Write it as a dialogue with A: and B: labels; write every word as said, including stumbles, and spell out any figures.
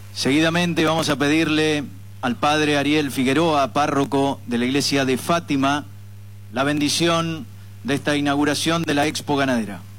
A: Seguidamente vamos a pedirle al padre Ariel Figueroa, párroco de la iglesia de Fátima, la bendición de esta inauguración de la Expo Ganadera.